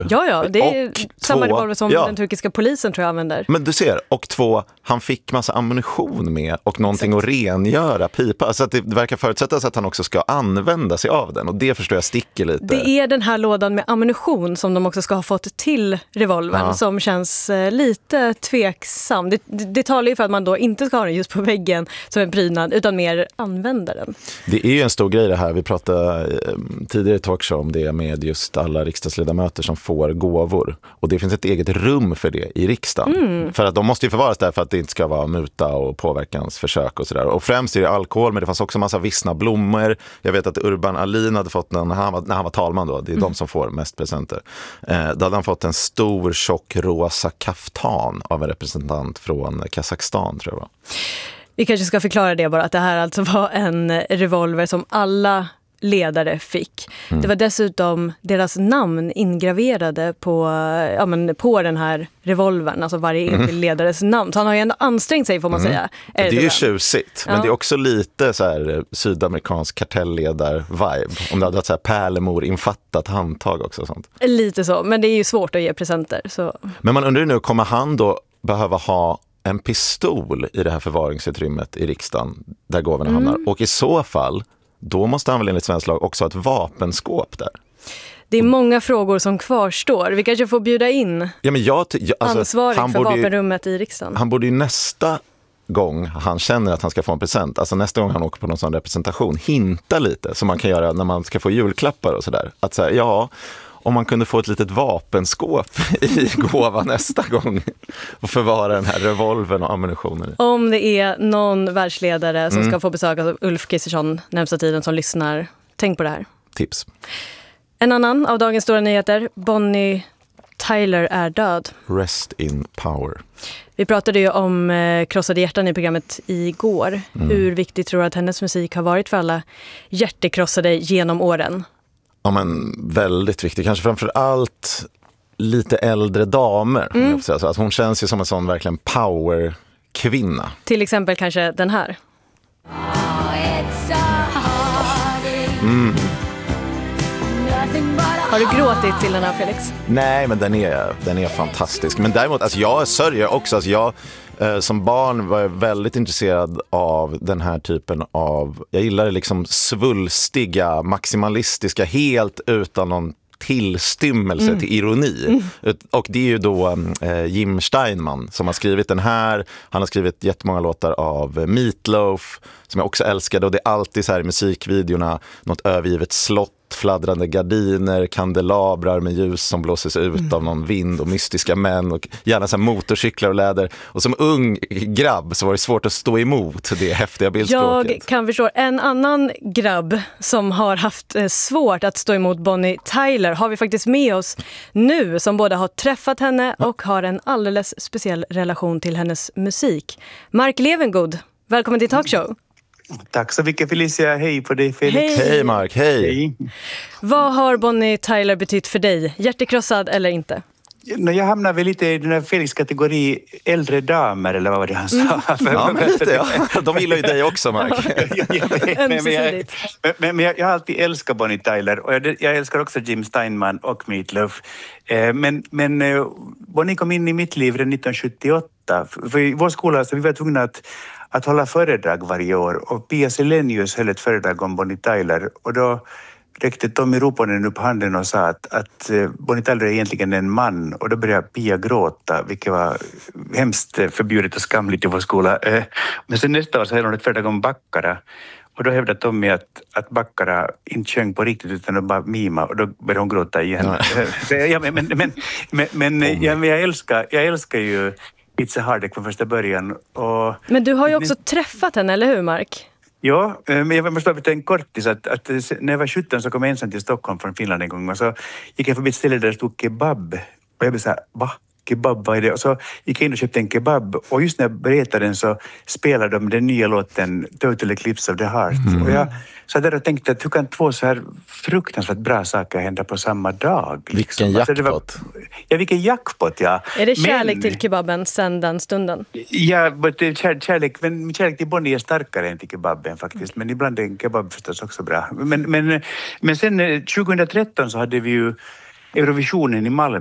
Ja, det är och samma revolver som den turkiska polisen tror jag använder. Men du ser, och 2, han fick massa ammunition med och någonting att rengöra pipa. Så att det verkar förutsättas att han också ska använda sig av den. Och det förstår jag sticker lite. Det är den här lådan med ammunition som de också ska ha fått till revolvern som känns lite tveksam. Det talar ju för att man då inte ska ha den just på väggen som en prydnad utan mer använda den. Det är ju en stor grej det här. Vi pratade tidigare i talkshow om det med just alla riksdagsledamöter som får gåvor. Och det finns ett eget rum för det i riksdagen. För att de måste ju förvaras där för att det inte ska vara muta och påverkansförsök och sådär. Och främst är det alkohol, men det fanns också massa vissna blommor. Jag vet att Urban Ahlin hade fått när han var talman då, det är de som får mest presenter. Då hade han fått en stor tjock rosa kaftan av en representant från Kazakstan tror jag. Vi kanske ska förklara det bara, att det här alltså var en revolver som alla ledare fick. Det var dessutom deras namn ingraverade på den här revolvern, alltså varje enskild ledares namn. Så han har ju ändå ansträngt sig får man säga. Det är ju tjusigt, men det är också lite så här sydamerikansk kartellledar-vibe. Om det hade varit så här pärlemor-infattat handtag också och sånt. Lite så, men det är ju svårt att ge presenter. Så. Men man undrar nu, kommer han då behöva ha en pistol i det här förvaringsutrymmet i riksdagen där gåvorna hamnar? Och i så fall, då måste han väl enligt svensk lag också ha ett vapenskåp där. Det är många frågor som kvarstår. Vi kanske får bjuda in ansvarig för vapenrummet i riksdagen. Han borde ju nästa gång han känner att han ska få en present, alltså nästa gång han åker på någon sån representation, hinta lite som man kan göra när man ska få julklappar och sådär. Att säga, om man kunde få ett litet vapenskåp i gåva nästa gång och förvara den här revolvern och ammunitionen. Om det är någon världsledare som ska få besök av Ulf Kristersson närmsta tiden som lyssnar, tänk på det här. Tips. En annan av dagens stora nyheter, Bonnie Tyler är död. Rest in power. Vi pratade ju om krossade hjärtan i programmet igår. Hur viktigt tror du att hennes musik har varit för alla hjärtekrossade genom åren? Ja, men väldigt viktigt. Kanske framför allt lite äldre damer. Alltså, hon känns ju som en sån verkligen power-kvinna. Till exempel kanske den här. Har du gråtit till den här, Felix? Nej, men den är fantastisk. Men däremot, alltså, jag sörjer också. Alltså, jag som barn var jag väldigt intresserad av den här typen av... Jag gillar det liksom svulstiga, maximalistiska, helt utan någon tillstymmelse till ironi. Och det är ju då Jim Steinman som har skrivit den här. Han har skrivit jättemånga låtar av Meatloaf som jag också älskade. Och det är alltid så här i musikvideorna något övergivet slott, fladdrande gardiner, kandelabrar med ljus som blåses ut av någon vind och mystiska män och gärna så här motorcyklar och läder. Och som ung grabb så var det svårt att stå emot det häftiga bildspråket. Jag kan förstå. En annan grabb som har haft svårt att stå emot Bonnie Tyler har vi faktiskt med oss nu, som både har träffat henne och har en alldeles speciell relation till hennes musik. Mark Levengood, välkommen till Talkshow. Tack så mycket Felicia, hej på dig Felix. Hej Mark, hej. Vad har Bonnie Tyler betytt för dig? Hjärtekrossad eller inte? Jag hamnar väl lite i den här Felix kategori äldre damer eller vad var det han sa? Ja, men lite, ja. De gillar ju dig också, Mark. Men jag har alltid älskat Bonnie Tyler och jag älskar också Jim Steinman och Meatloaf. Men Bonnie kom in i mitt liv redan 1978. För i vår skola så vi var tvungna att hålla föredrag varje år och Pia Selenius höll ett föredrag om Bonnie Tyler och då räckte Tommy Ruponen upp handen och sa att Bonnie Tyler är egentligen en man och då började Pia gråta, vilket var hemskt förbjudet och skamligt i vår skola. Men sen nästa år så höll hon ett föredrag om Baccara och då hävdade Tommy att Baccara inte sjöng på riktigt utan att bara mima och då började hon gråta igen. Men jag älskar ju Pizza Hardek från första början. Men du har ju också träffat henne, eller hur Mark? Ja, men jag måste bara berätta en kortis att när jag var 17 så kom jag ensam till Stockholm från Finland en gång och så gick jag förbi ett ställe där det stod kebab och jag blev så här, va? Kebab, vad är det? Och så gick jag in och köpte en kebab och just när jag berättade den så spelade de den nya låten Total Eclipse of the Heart. Och jag så där och tänkte att hur kan två så här fruktansvärt bra saker hända på samma dag? Liksom. Vilken jackpot. Vilken jackpot, ja. Är det kärlek till kebaben sedan den stunden? Ja, kärlek, men min kärlek till Bonnie är starkare än till kebaben faktiskt. Men ibland är en kebab förstås också bra. Men sen 2013 så hade vi ju Eurovisionen i Malmö.